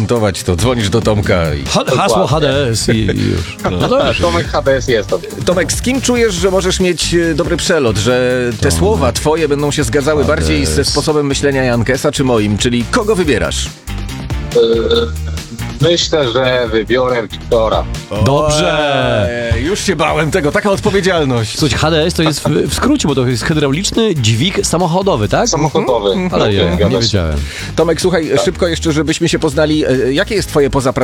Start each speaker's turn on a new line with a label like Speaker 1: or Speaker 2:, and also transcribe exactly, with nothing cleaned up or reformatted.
Speaker 1: zamontować, to dzwonisz do Tomka. I...
Speaker 2: Ha- hasło H D S i, i już. No dobrze.
Speaker 3: Tomek H D S jest to.
Speaker 1: Tomek, z kim czujesz, że możesz mieć e, dobry przelot, że te słowa twoje będą się zgadzały bardziej ze sposobem myślenia Jankesa czy moim, czyli kogo wybierasz?
Speaker 3: Myślę, że wybiorę Wiktora.
Speaker 2: Dobrze.
Speaker 1: Eee, już się bałem tego, taka odpowiedzialność.
Speaker 2: Słuchaj, H D S to jest w, w skrócie, bo to jest hydrauliczny dźwig samochodowy, tak?
Speaker 3: Samochodowy.
Speaker 2: Ale ja nie
Speaker 3: Zgadza się.
Speaker 2: wiedziałem.
Speaker 1: Tomek, słuchaj, szybko jeszcze, żebyśmy się poznali. E, Jakie jest twoje pozapracowanie?